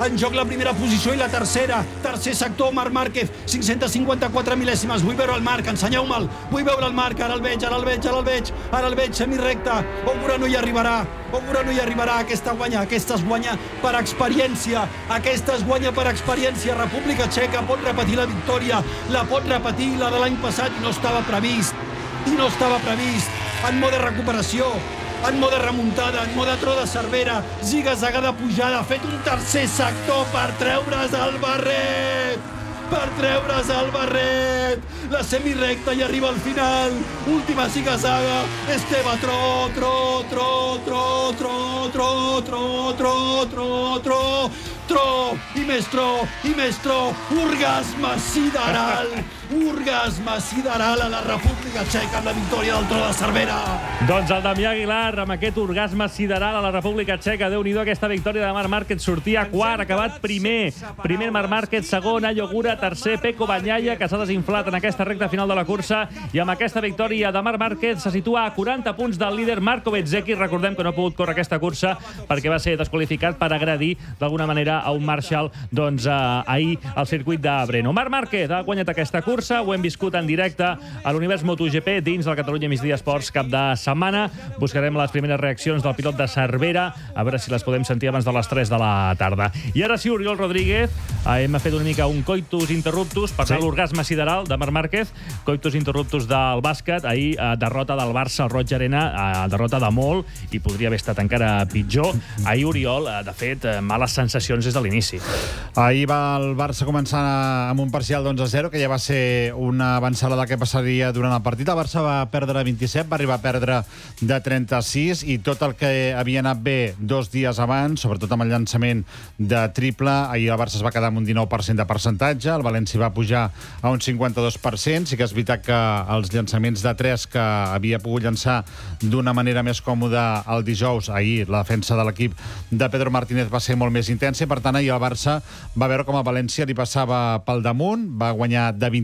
en joc la primera posició i la tercera. Tercer sector, Marc Márquez, 554 mil·lèsimes. Vull veure el Marc, ensenyeu-me'l. Vull veure el Marc, ara el veig, semirecte. Ogura no hi arribarà. Aquesta es guanya per experiència. República Txeca pot repetir la victòria. La pot repetir, la de l'any passat, i no estava previst. En mode recuperació, en mode remuntada, en mode tro de Cervera, ziga-zagada pujada, ha fet un tercer sector per treure's el barret. La semirecta i arriba al final. Última ziga-zaga. Esteve tro i més tro. Orgasme sideral a la República Txeca amb la victòria del tro de Cervera. Doncs el Damià Aguilar, amb aquest orgasme sideral a la República Txeca. Déu-n'hi-do, aquesta victòria de Marc Márquez. Sortia quart, ha acabat primer. Primer Marc Márquez, segon Ayo Ogura, tercer Pecco Bagnaia, que s'ha desinflat en aquesta recta final de la cursa. I amb aquesta victòria de Marc Márquez se situa a 40 punts del líder Marco Bezzecchi. Recordem que no ha pogut córrer aquesta cursa perquè va ser desqualificat per agredir d'alguna manera a un Marshall ahir al circuit de Brno. Marc Márquez ha guanyat aquesta cursa, ho hem viscut en directe a l'Univers MotoGP dins del Catalunya Migdia Esports cap de setmana. Buscarem les primeres reaccions del pilot de Cervera, a veure si les podem sentir abans de les 3 de la tarda. I ara sí, Oriol Rodríguez, hem fet una mica un coitus interruptus per l'orgasme sideral de Marc Márquez, coitus interruptus del bàsquet. Ahir derrota del Barça al Roig Arena, derrota de molt, i podria haver estat encara pitjor. Ahir, Oriol, de fet, males sensacions des de l'inici. Ahir va el Barça començar amb un parcial d'11-0, que ja va ser una avançada del que passaria durant el partit. El Barça va perdre de 27, va arribar a perdre de 36, i tot el que havia anat bé 2 dies abans, sobretot amb el llançament de triple, ahir el Barça es va quedar amb un 19% de percentatge, el València va pujar a un 52%. Sí que és veritat que els llançaments de 3 que havia pogut llançar d'una manera més còmoda el dijous, ahir la defensa de l'equip de Pedro Martínez va ser molt més intensa, i per tant ahir el Barça va veure com el València li passava pel damunt, va guanyar de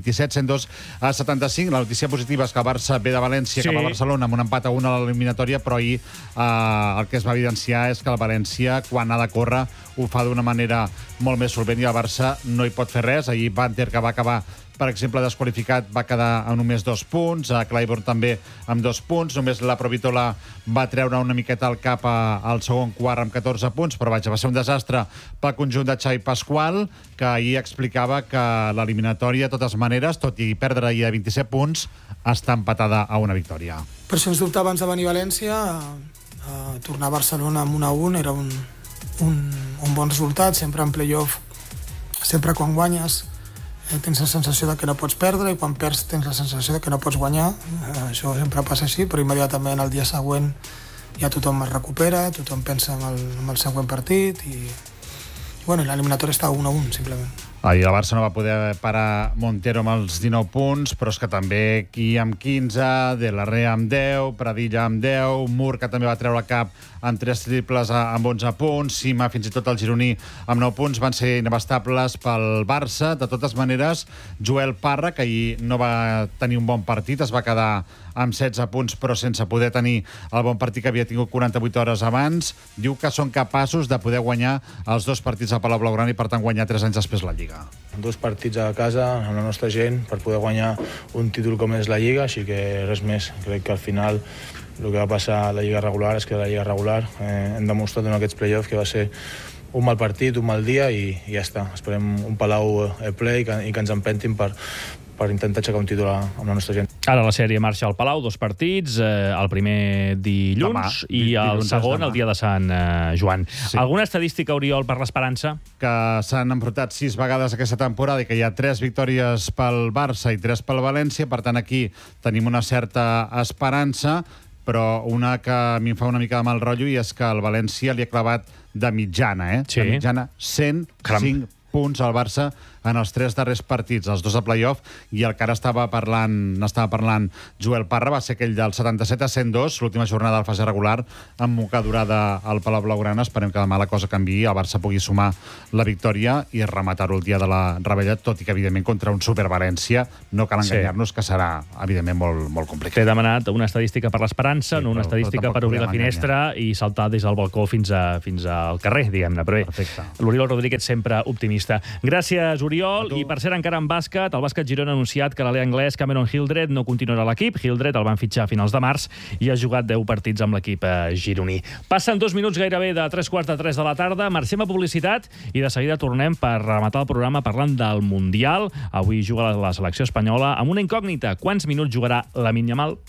27-102-75. La notícia positiva és que el Barça ve de València cap a Barcelona amb un empat a 1 a l'eliminatòria, però ahir el que es va evidenciar és que el València, quan ha de córrer, ho fa d'una manera molt més solvent, i el Barça no hi pot fer res. Ahir Banter, que va acabar, per exemple, desqualificat, va quedar a només 2 punts, a Claiborne també amb 2 punts, només la Provitola va treure una miqueta al cap al segon quart amb 14 punts, però vaja, va ser un desastre pel conjunt de Xavi Pasqual, que ahir explicava que l'eliminatòria, de totes maneres, tot i perdre ahir de 27 punts, està empatada a una victòria. Per sens dubte, abans de venir a València, tornar a Barcelona amb 1-1 era un bon resultat. Sempre en play-off, sempre quan guanyes tens la sensació de que no pots perdre, i quan perds tens la sensació de que no pots guanyar. Això sempre passa així, però immediatament el dia següent ja tothom es recupera, tothom pensa en el següent partit, i l'eliminatori està 1-1, simplement. Ahir el Barça no va poder parar Montero amb els 19 punts, però és que també Qui amb 15, De la Rea amb 10, Pradilla amb 10, Mur, que també va treure el cap amb 3 triples amb 11 punts, Sima, fins i tot el gironí amb 9 punts, van ser inabastables pel Barça. De totes maneres, Joel Parra, que ahir no va tenir un bon partit, es va quedar amb 16 punts, però sense poder tenir el bon partit que havia tingut 48 hores abans, diu que són capaços de poder guanyar els 2 partits a Palau Blaugrana i, per tant, guanyar 3 anys després la Lliga. 2 partits a casa amb la nostra gent per poder guanyar un títol com és la Lliga, així que res més. Crec que al final el que va passar a la Lliga regular és que a la Lliga regular hem demostrat en aquests play-offs que va ser un mal partit, un mal dia, i ja està. Esperem un Palau ple i que ens empentin per intentar aixecar un títol amb la nostra gent. Ara la sèrie marxa al Palau, 2 partits, el primer dilluns i el segon el dia de Sant Joan. Sí. Alguna estadística, Oriol, per l'esperança? Que s'han enfrontat 6 vegades aquesta temporada i que hi ha 3 victòries pel Barça i 3 pel València, per tant aquí tenim una certa esperança, però una que a mi em fa una mica de mal rotllo, i és que el València li ha clavat de mitjana, Sí. De mitjana 105 punts al Barça en els 3 darrers partits, els 2 a playoff, i el que ara n'estava parlant Joel Parra va ser aquell del 77 a 102, l'última jornada del fase regular, amb mocadurada al Palau Blaugrana. Esperem que demà la cosa canviï, el Barça pugui sumar la victòria i rematar-ho el dia de la rebella, tot i que, evidentment, contra un Super-València no cal enganyar-nos, que serà, evidentment, molt complicat. T'he demanat una estadística per l'esperança, no una estadística per obrir la finestra i saltar des del balcó fins al carrer, diguem-ne. Però bé, l'Oriol Rodríguez sempre optimista. Gràcies, Oriol. I per ser encara en bàsquet, el Bàsquet Girona ha anunciat que l'alè anglès Cameron Hildreth no continuarà a l'equip. Hildreth el van fitxar a finals de març i ha jugat 10 partits amb l'equip gironí. Passen 2 minuts gairebé de 3:45 de la tarda. Marxem a publicitat i de seguida tornem per rematar el programa parlant del Mundial. Avui juga la selecció espanyola amb una incògnita. Quants minuts jugarà Lamine Yamal?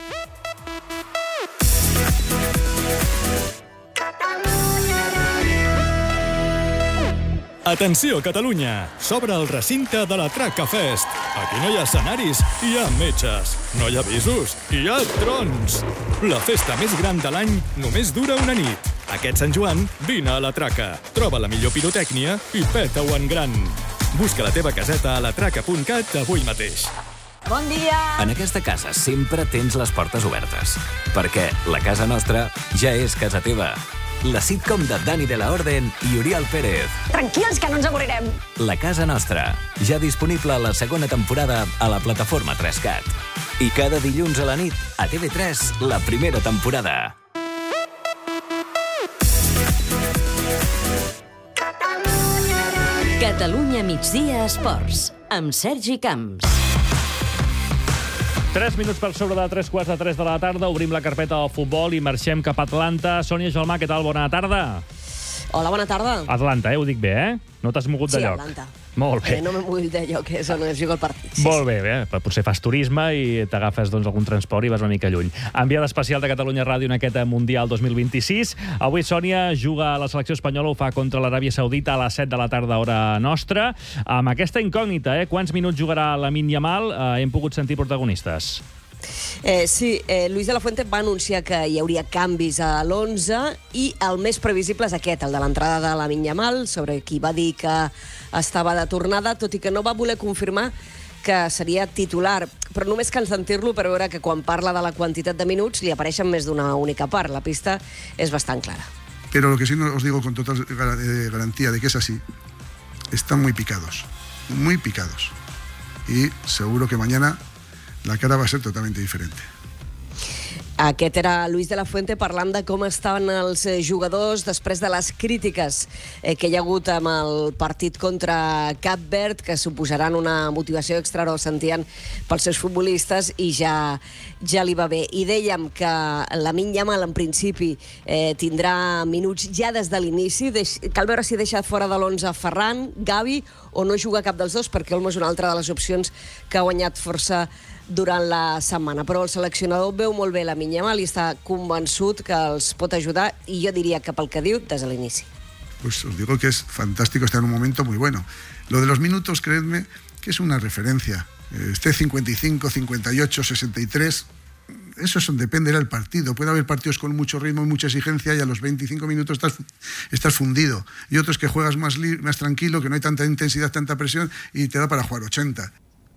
Atenció, Catalunya! S'obre el recinte de la Traca Fest. Aquí no hi ha escenaris, hi ha metges. No hi ha avisos, hi ha trons. La festa més gran de l'any només dura una nit. Aquest Sant Joan, vine a la Traca. Troba la millor pirotècnia i peta-ho en gran. Busca la teva caseta a latraca.cat avui mateix. Bon dia! En aquesta casa sempre tens les portes obertes, perquè la casa nostra ja és casa teva. La sitcom de Dani de la Orden i Oriol Pérez. Tranquils, que no ens avorrirem. La casa nostra, ja disponible a la segona temporada a la plataforma 3CAT. I cada dilluns a la nit, a TV3, la primera temporada. Catalunya migdia esports, amb Sergi Camps. 3 minuts per sobre de 3:45 de la tarda. Obrim la carpeta del futbol i marxem cap a Atlanta. Sònia Gelmà, què tal? Bona tarda. Hola, bona tarda. Atlanta, ho dic bé, eh? No t'has mogut de lloc. Sí, Atlanta. Molt bé. No m'he mogut de lloc, és on es juga el partit. Sí, Molt bé, bé. Potser fas turisme i t'agafes algun transport i vas una mica lluny. Enviada especial de Catalunya Ràdio en aquest Mundial 2026. Avui Sònia juga a la selecció espanyola, ho fa contra l'Aràbia Saudita a les 7 de la tarda, hora nostra. Amb aquesta incògnita, quants minuts jugarà Lamine Yamal? Hem pogut sentir protagonistes. Sí, Luis de la Fuente va anunciar que hi hauria canvis a l'11 i el més previsible és aquest, el de l'entrada de Lamine Yamal, sobre qui va dir que estava de tornada, tot i que no va voler confirmar que seria titular, però només cal sentir-lo per veure que quan parla de la quantitat de minuts li apareixen més d'una única part. La pista és bastant clara. Pero lo que sí os digo con total garantía de que es así, están muy picados, y seguro que mañana la cara va a ser totalmente diferente. Aquest era Luis de la Fuente parlant de com estaven els jugadors després de les crítiques que hi ha hagut amb el partit contra Cap Verd, que suposaran una motivació extra, ho sentien pels seus futbolistes, i ja li va bé. I dèiem que Lamine Yamal en principi tindrà minuts ja des de l'inici. Cal veure si deixa fora de l'11 Ferran, Gavi, o no juga cap dels dos, perquè Olmo és una altra de les opcions que ha guanyat força durant la setmana. Però el seleccionador veu molt bé Lamine Yamal i està convençut que els pot ajudar, i jo diria que pel que diu, des de l'inici. Pues os digo que es fantástico, está en un momento muy bueno. Lo de los minutos, creedme, que es una referencia. Esté 55, 58, 63... Eso depende del partido. Puede haber partidos con mucho ritmo y mucha exigencia y a los 25 minutos estás fundido. Y otros que juegas más tranquilo, que no hay tanta intensidad, tanta presión y te da para jugar 80.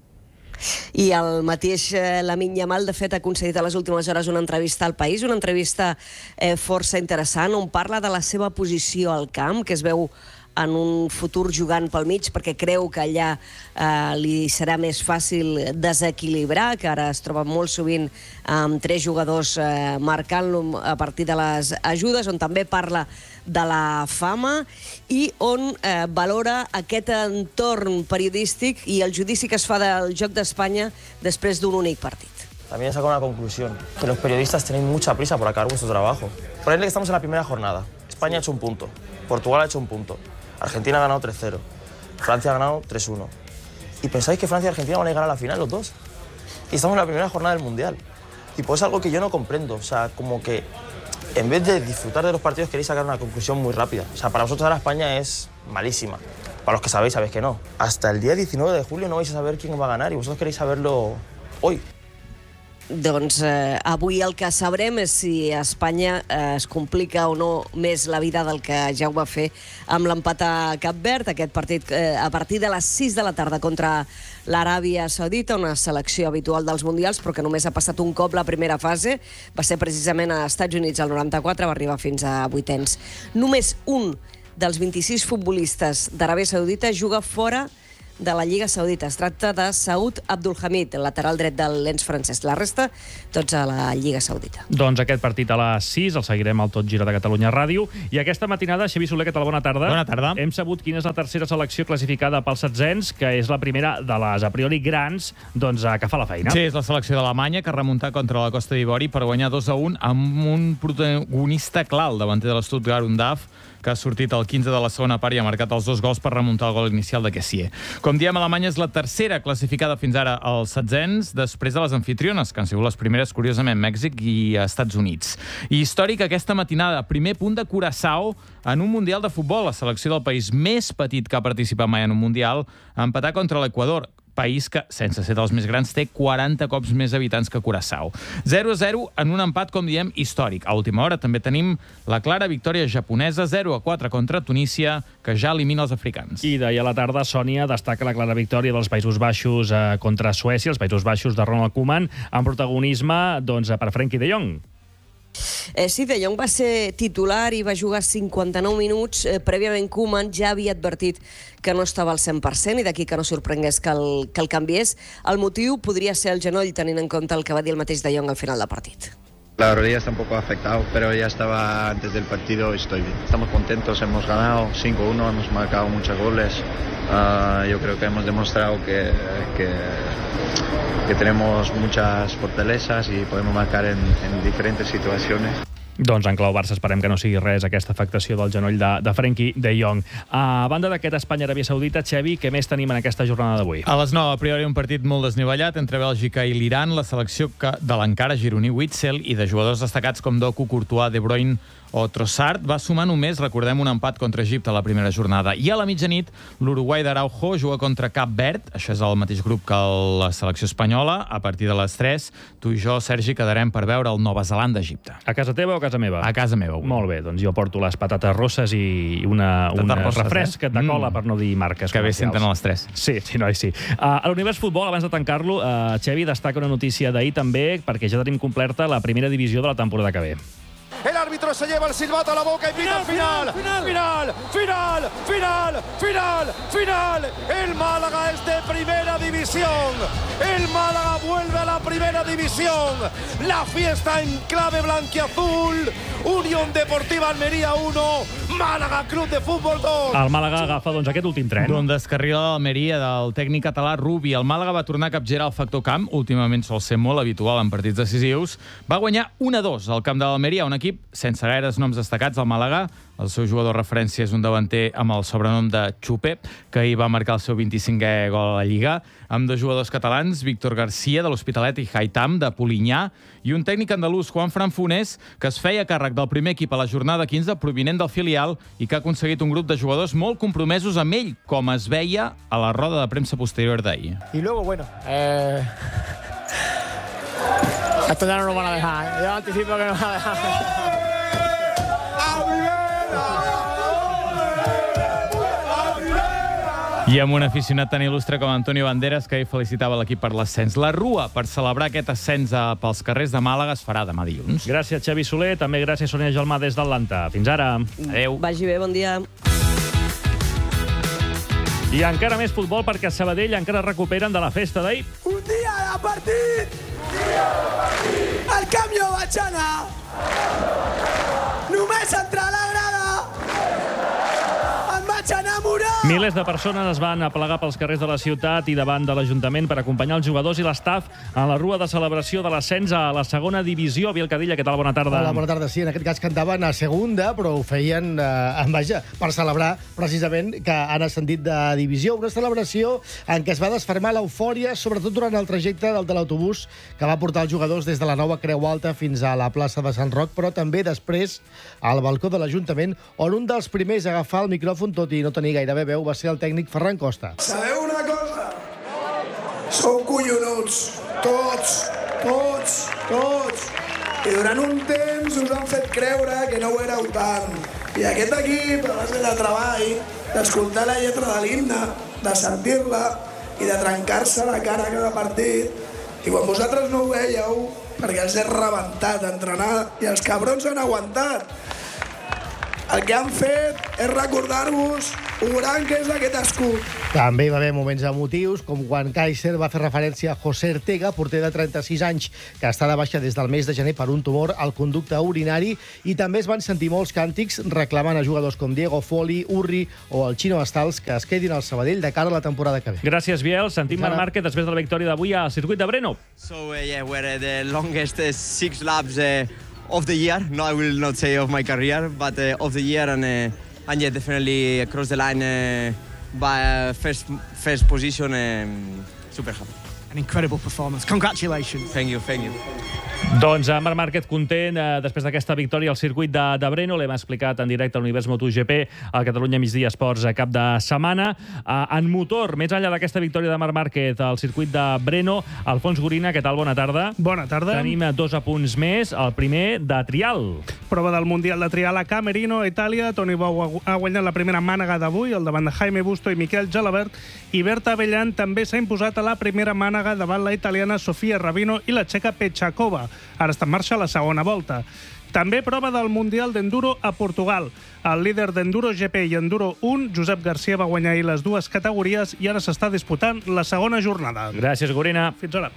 I el mateix Lamine Yamal, de fet, ha concedit a les últimes hores una entrevista al País, una entrevista força interessant, on parla de la seva posició al camp, que es veu en un futur jugant pel mig, perquè creu que allà li serà més fàcil desequilibrar, que ara es troba molt sovint amb 3 jugadors marcant-lo a partir de les ajudes, on també parla de la fama i on valora aquest entorn periodístic i el judici que es fa del joc d'Espanya després d'un únic partit. También he sacado una conclusión, que los periodistas tenéis mucha prisa por acabar vuestro trabajo. Ponedle que estamos en la primera jornada. España ha hecho un punto, Portugal ha hecho un punto, Argentina ha ganado 3-0, Francia ha ganado 3-1. ¿Y pensáis que Francia y Argentina van a llegar a la final los dos? Y estamos en la primera jornada del Mundial. Y pues es algo que yo no comprendo, o sea, como que en vez de disfrutar de los partidos queréis sacar una conclusión muy rápida. O sea, para vosotros ahora España es malísima. Para los que sabéis, sabéis que no. Hasta el día 19 de julio no vais a saber quién va a ganar y vosotros queréis saberlo hoy. Doncs avui el que sabrem és si Espanya es complica o no més la vida del que ja ho va fer amb l'empat a Cap Verd, aquest partit a partir de les 6 de la tarda contra l'Aràbia Saudita, una selecció habitual dels Mundials, però que només ha passat un cop la primera fase. Va ser precisament a Estats Units el 94, va arribar fins a vuitens. Només un dels 26 futbolistes d'Aràbia Saudita juga fora de la Lliga Saudita. Es tracta de Saud Abdulhamid, el lateral dret del Lens francès. La resta, tots a la Lliga Saudita. Doncs aquest partit a les 6 el seguirem al Tot Gira de Catalunya Ràdio. I aquesta matinada, Xavi Soler, què tal? Bona tarda. Bona tarda. Hem sabut quina és la tercera selecció classificada pels setzents, que és la primera de les a priori grans, doncs, que fa la feina. Sí, és la selecció d'Alemanya, que ha remuntat contra la Costa d'Ivori per guanyar 2-1 amb un protagonista clar, el davanter de l'Stuttgart, Undaf, que ha sortit al 15 de la segona part i ha marcat els 2 gols per remuntar el gol inicial de Kessié. Com diem, Alemanya és la tercera classificada fins ara als setzents, després de les anfitriones, que han sigut les primeres, curiosament, Mèxic i Estats Units. I històric aquesta matinada, primer punt de Curaçao en un Mundial de Futbol, la selecció del país més petit que ha participat mai en un Mundial, a empatar contra l'Equador, país que, sense ser dels més grans, té 40 cops més habitants que Curaçao. 0-0 en un empat, com diem, històric. A última hora també tenim la clara victòria japonesa, 0-4 contra Tunísia, que ja elimina els africans. I d'ahir a la tarda, Sònia destaca la clara victòria dels Països Baixos contra Suècia, els Països Baixos de Ronald Koeman, amb protagonisme per Frenkie de Jong. Sí, De Jong va ser titular i va jugar 59 minuts. Prèviament Koeman ja havia advertit que no estava al 100% i d'aquí que no sorprengués que el canviés. El motiu podria ser el genoll, tenint en compte el que va dir el mateix De Jong al final del partit. La rodilla está un poco afectado, pero ya estaba antes del partido y estoy bien. Estamos contentos, hemos ganado 5-1, hemos marcado muchos goles. Yo creo que hemos demostrado que tenemos muchas fortalezas y podemos marcar en diferentes situaciones. Doncs en clau Barça esperem que no sigui res aquesta afectació del genoll de Frenkie de Jong. A banda d'aquest Espanya-Aràbia Saudita, Xavi, què més tenim en aquesta jornada d'avui? A les 9, a priori, un partit molt desnivellat entre Bèlgica i l'Iran, la selecció de l'encara gironí Witzel i de jugadors destacats com Doku, Courtois, De Bruyne o Trossard va sumar només, recordem, un empat contra Egipte a la primera jornada. I a la mitjanit, l'Uruguai d'Araujo juga contra Cap Verd, això és el mateix grup que la selecció espanyola. A partir de les 3, tu i jo, Sergi, quedarem per veure el Nova Zelanda-Egipte. A casa teva o a casa meva? A casa meva. Molt bé, doncs jo porto les patates rosses i un refresc de cola, per no dir marques. Que bé senten a les 3. Sí, noi, sí. A l'Univers Futbol, abans de tancar-lo, Xavi destaca una notícia d'ahir també, perquè ja tenim complerta la primera divisió de la temporada que ve. El árbitro se lleva el silbato a la boca y pita final. Final. El Málaga es de primera división. El Málaga vuelve a la primera división. La fiesta en clave blanquiazul. Unión Deportiva Almería 1, Málaga Club de Futbol 2. El Màlaga agafa doncs aquest últim tren. D'on descarrila l'Almeria del tècnic català Rubi. El Màlaga va tornar a capgirar el factor camp, últimament sol ser molt habitual en partits decisius. Va guanyar 1-2 al camp de l'Almeria, un equip sense gaires noms destacats. El Màlaga, el seu jugador referència és un davanter amb el sobrenom de Xupe, que hi va marcar el seu 25è gol a la Lliga, amb dos jugadors catalans, Víctor García, de l'Hospitalet, i Haitam, de Polinyà, i un tècnic andalús, Juan Fran Funes, que es feia càrrec del primer equip a la jornada 15, provinent del filial, i que ha aconseguit un grup de jugadors molt compromesos amb ell, com es veia a la roda de premsa posterior d'ahir. Y luego, bueno, esto ya no nos van a dejar, yo anticipo que nos van a dejar. I amb un aficionat tan il·lustre com Antonio Banderas, que hi felicitava l'equip per l'ascens. La rua per celebrar aquest ascens pels carrers de Màlaga es farà demà dilluns. Gràcies, Xavi Soler. També gràcies, Sònia Gelmà, des d'Atlanta. Fins ara. Adéu. Vagi bé, bon dia. I encara més futbol, perquè a Sabadell encara recuperen de la festa d'ahir. Un dia de partit! El canvi Batxana! Només entrar a la grada! En vaig enamorar! Milers de persones es van aplegar pels carrers de la ciutat i davant de l'Ajuntament per acompanyar els jugadors i l'estaf en la rua de celebració de l'ascens a la segona divisió. Biel Cadilla, què tal? Bona tarda. Hola, bona tarda. Sí, en aquest cas cantaven a segunda, però ho feien per celebrar precisament que han ascendit de divisió. Una celebració en què es va desfermar l'eufòria, sobretot durant el trajecte del de l'autobús que va portar els jugadors des de la nova Creu Alta fins a la plaça de Sant Roc, però també després al balcó de l'Ajuntament, on un dels primers a agafar el micròfon, tot i no tenir gairebé veu, va ser el tècnic Ferran Costa. Sabeu una cosa? Sou collonuts, tots. tots. I durant un temps us han fet creure que no ho éreu tant. I aquest equip, a base de treball, d'escoltar la lletra de l'himne, de sentir-la i de trencar-se la cara a cada partit, i quan vosaltres no ho veieu, perquè els he rebentat a entrenar i els cabrons han aguantat. El que han fet és recordar-vos un gran que és aquest escut. També hi va haver moments emotius, com quan Kaiser va fer referència a José Ortega, porter de 36 anys, que està de baixa des del mes de gener per un tumor al conducte urinari, i també es van sentir molts càntics reclamant a jugadors com Diego Foli, Urri o el Chino Astals que es quedin al Sabadell de cara a la temporada que ve. Gràcies, Biel. Sentim Marc Márquez després de la victòria d'avui al circuit de Brno. So, we're the longest 6 laps of the year. No, I will not say of my career, but of the year, and yeah, definitely across the line by first position. Super happy. An incredible performance. Congratulations. Thank you. Doncs Marc Márquez content després d'aquesta victòria al circuit de Brno. L'hem explicat en directe a l'Univers MotoGP al Catalunya Migdia Esports a cap de setmana. En motor, més enllà d'aquesta victòria de Marc Márquez al circuit de Brno, Alfons Gorina, què tal? Bona tarda. Bona tarda. Tenim 2 apunts més. El primer, de trial. Prova del Mundial de Trial a Camerino, Itàlia. Toni Bou ha guanyat la primera mànega d'avui, al davant de Jaime Busto i Miquel Jalabert. I Berta Avellan també s'ha imposat a la primera mànega davant la italiana Sofia Rabino i la txeca Pechakova. Ara està en marxa la segona volta. També prova del Mundial d'Enduro a Portugal. El líder d'Enduro GP i Enduro 1, Josep Garcia, va guanyar ahir les dues categories i ara s'està disputant la segona jornada. Gràcies, Gorina. Fins ara.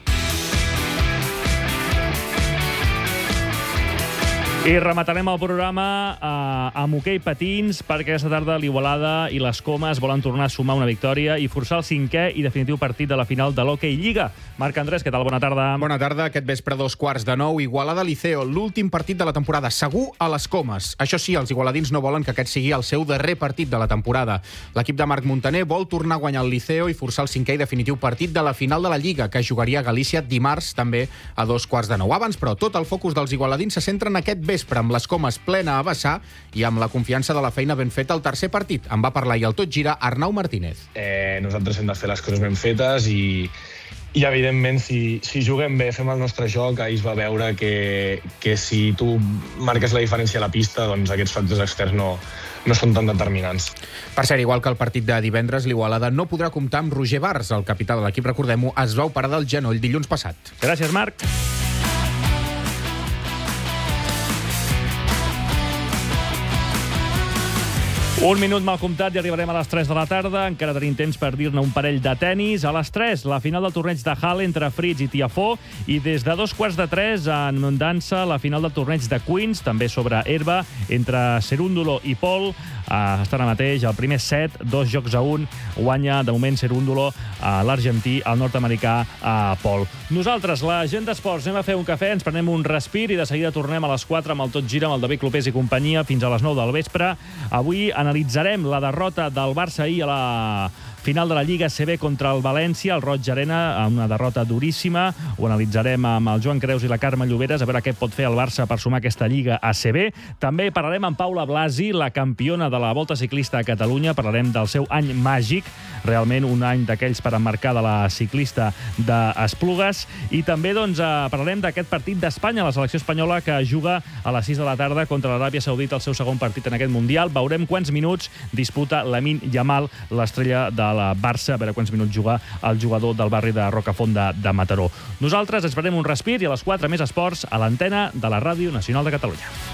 I rematarem el programa amb hoquei patins, perquè aquesta tarda l'Igualada i les Comes volen tornar a sumar una victòria i forçar el 5è i definitiu partit de la final de l'Hockey Lliga. Marc Andrés, què tal? Bona tarda. Bona tarda. Aquest vespre 2:15, Igualada Liceo, l'últim partit de la temporada, segur a les Comes. Això sí, els igualadins no volen que aquest sigui el seu darrer partit de la temporada. L'equip de Marc Montaner vol tornar a guanyar el Liceo i forçar el 5è i definitiu partit de la final de la Lliga, que jugaria a Galícia dimarts, també a 2:15. Abans, però, tot el focus dels igualadins se centra en aquest vespre, amb les Comes plena a vessar i amb la confiança de la feina ben feta al tercer partit. En va parlar i al Tot Gira Arnau Martínez. Nosaltres hem de fer les coses ben fetes i evidentment, si juguem bé, fem el nostre joc, ahir es va veure que si tu marques la diferència a la pista, doncs aquests factors externs no són tan determinants. Per cert, igual que el partit de divendres, l'Igualada no podrà comptar amb Roger Bars. El capità de l'equip, recordem-ho, es va operar del genoll dilluns passat. Gràcies, Marc. Un minut mal comptat i arribarem a les 3 de la tarda. Encara tenim temps per dir-ne un parell de tennis. A les 3, la final del torneig de Halle entre Fritz i Tiafoe. I des de 2:15 en dansa, la final del torneig de Queens, també sobre herba, entre Cerúndolo i Pol. Està ara mateix el primer set, 2-1. Guanya, de moment, Cerúndolo, l'argentí, el nord-americà, Pol. Nosaltres, la gent d'esports, anem a fer un cafè, ens prenem un respir i de seguida tornem a les 4 amb el Tot Gira, amb el David Clopés i companyia, fins a les 9 del vespre. Avui analitzarem la derrota del Barça ahir a la final de la Lliga ACB contra el València, al Roig Arena, una derrota duríssima. Ho analitzarem amb el Joan Creus i la Carme Lloberes, a veure què pot fer el Barça per sumar aquesta Lliga ACB. També parlarem amb Paula Blasi, la campiona de la Volta Ciclista a Catalunya. Parlarem del seu any màgic, realment un any d'aquells per emmarcar de la ciclista d'Esplugues. I també parlarem d'aquest partit d'Espanya, la selecció espanyola que juga a les 6 de la tarda contra l'Aràbia Saudita, el seu segon partit en aquest Mundial. Veurem quants minuts disputa Lamine Yamal, l'estrella de la Barça, a veure quants minuts juga el jugador del barri de Rocafont de Mataró. Nosaltres ens farem un respir i a les 4 més esports a l'antena de la Ràdio Nacional de Catalunya.